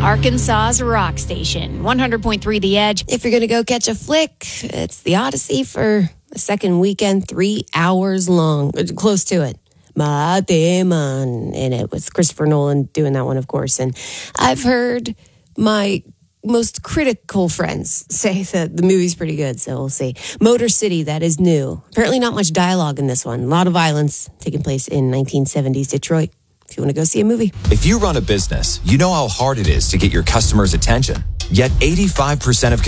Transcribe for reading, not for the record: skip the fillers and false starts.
Arkansas's rock station, 100.3 The Edge. If you're going to go catch a flick, it's the Odyssey for the second weekend, 3 hours long, close to it. Mateman in it with Christopher Nolan doing that one, of course. And I've heard my most critical friends say that the movie's pretty good, so we'll see. Motor City, that is new. Apparently not much dialogue in this one. A lot of violence taking place in 1970s Detroit. If you want to go see a movie. If you run a business, you know how hard it is to get your customers' attention. Yet 85% of